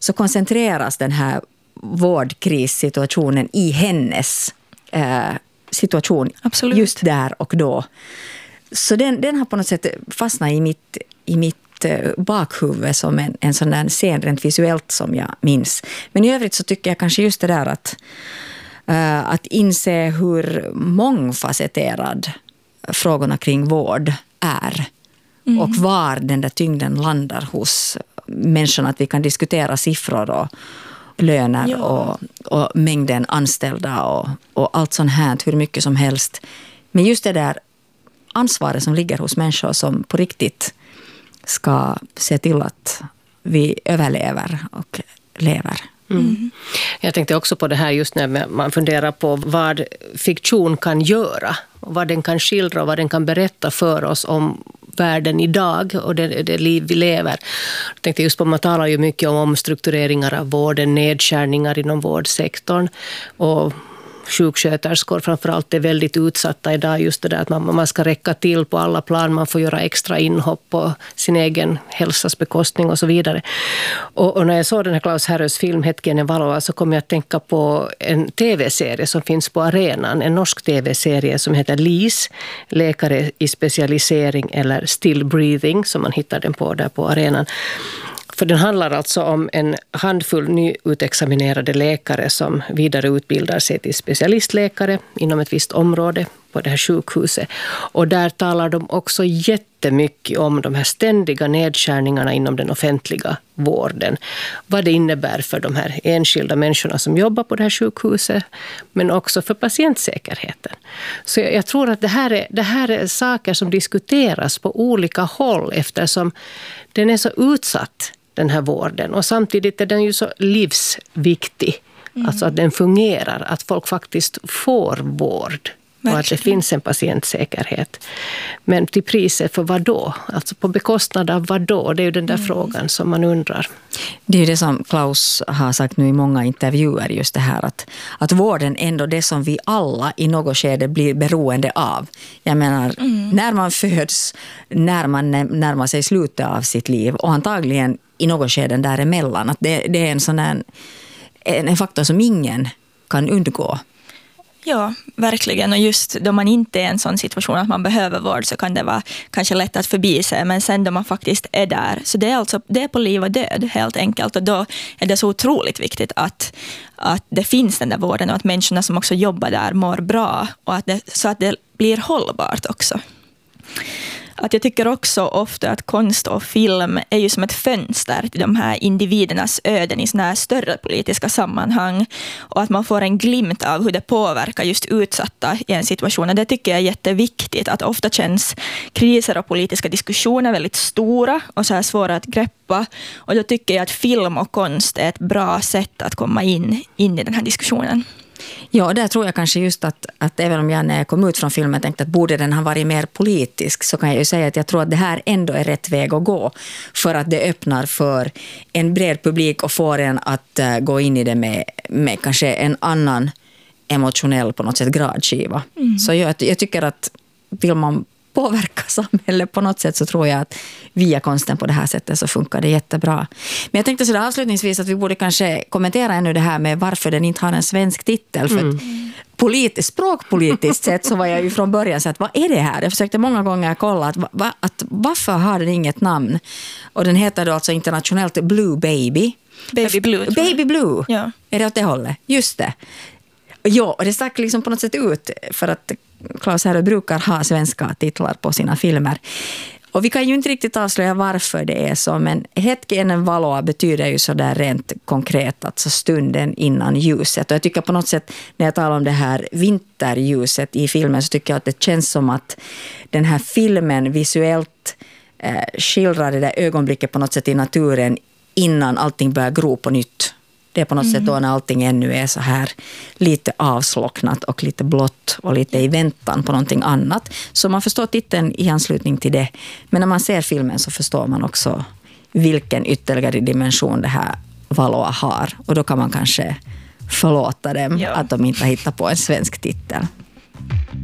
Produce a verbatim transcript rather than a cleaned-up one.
så koncentreras den här vårdkrissituationen i hennes eh, situation. Absolut. Just där och då. Så den, den har på något sätt fastnat i mitt, i mitt eh, bakhuvud som en, en sån där scen rent visuellt som jag minns. Men i övrigt så tycker jag kanske just det där att, eh, att inse hur mångfacetterad frågorna kring vård är. Mm. Och var den där tyngden landar hos människorna. Att vi kan diskutera siffror och löner ja. och, och mängden anställda och, och allt sånt här, hur mycket som helst. Men just det där ansvaret som ligger hos människor som på riktigt ska se till att vi överlever och lever. Mm. Jag tänkte också på det här just när man funderar på vad fiktion kan göra. Vad den kan skildra och vad den kan berätta för oss om världen idag och det, det liv vi lever. Jag tänkte just på, man talar ju mycket om omstruktureringar av vården, nedskärningar inom vårdsektorn och sjuksköterskor framförallt är väldigt utsatta idag, just det där att man, man ska räcka till på alla plan, man får göra extra inhopp på sin egen hälsas bekostning och så vidare. Och, och när jag såg den här Klaus Härös film Hetken Valoa så kom jag att tänka på en tv-serie som finns på arenan, en norsk tv-serie som heter Lis, läkare i specialisering eller still breathing som man hittar den på där på arenan. För den handlar alltså om en handfull nyutexaminerade läkare som vidareutbildar sig till specialistläkare inom ett visst område på det här sjukhuset. Och där talar de också jättemycket om de här ständiga nedskärningarna inom den offentliga vården. Vad det innebär för de här enskilda människorna som jobbar på det här sjukhuset, men också för patientsäkerheten. Så jag, jag tror att det här, är, det här är saker som diskuteras på olika håll eftersom den är så utsatt, den här vården. Och samtidigt är den ju så livsviktig. Mm. Alltså att den fungerar, att folk faktiskt får vård. Och att det finns en patientsäkerhet. Men till priset för vad då? Alltså på bekostnad av vad då? Det är ju den där mm. frågan som man undrar. Det är ju det som Klaus har sagt nu i många intervjuer, just det här att, att vården är ändå det som vi alla i något skede blir beroende av. Jag menar, mm. när man föds, när man närmar sig slutet av sitt liv och antagligen i något skede däremellan. Att det, det är en sån här, en, en faktor som ingen kan undgå. Ja, verkligen. Och just då man inte är i en sån situation att man behöver vård så kan det vara kanske lätt att förbi sig. Men sen då man faktiskt är där. Så det är alltså det är på liv och död helt enkelt. Och då är det så otroligt viktigt att, att det finns den där vården och att människorna som också jobbar där mår bra. Och att det, så att det blir hållbart också. Att jag tycker också ofta att konst och film är ju som ett fönster till de här individernas öden i såna här större politiska sammanhang. Och att man får en glimt av hur det påverkar just utsatta i en situation. Och det tycker jag är jätteviktigt. Att ofta känns kriser och politiska diskussioner väldigt stora och så här svåra att greppa. Och då tycker jag att film och konst är ett bra sätt att komma in, in i den här diskussionen. Ja, där tror jag kanske just att, att även om jag när jag kom ut från filmen tänkte att borde den ha varit mer politisk, så kan jag ju säga att jag tror att det här ändå är rätt väg att gå för att det öppnar för en bred publik och får en att uh, gå in i det med, med kanske en annan emotionell på något sätt gradskiva. Mm. Så jag, jag tycker att vill man påverka samhället på något sätt så tror jag att via konsten på det här sättet så funkar det jättebra. Men jag tänkte så där avslutningsvis att vi borde kanske kommentera ännu det här med varför den inte har en svensk titel. För mm. politiskt, språkpolitiskt sett så var jag ju från början så att vad är det här? Jag försökte många gånger kolla att, va, att varför har den inget namn? Och den heter då alltså internationellt Blue Baby. Baby Blue. Baby Blue. Ja. Är det åt det hållet? Just det. Ja, och det stack liksom på något sätt ut för att Klaus Härö brukar ha svenska titlar på sina filmer. Och vi kan ju inte riktigt avslöja varför det är så, men Hetken Valoa betyder ju så där rent konkret, alltså stunden innan ljuset. Och jag tycker på något sätt, när jag talar om det här vinterljuset i filmen, så tycker jag att det känns som att den här filmen visuellt eh, skildrar det där ögonblicket på något sätt i naturen innan allting börjar gro på nytt. Det är på något mm. sätt då när allting ännu är så här lite avslocknat och lite blått och lite i väntan på någonting annat. Så man förstår titeln i anslutning till det. Men när man ser filmen så förstår man också vilken ytterligare dimension det här Valoa har. Och då kan man kanske förlåta dem ja. att de inte hittar på en svensk titel.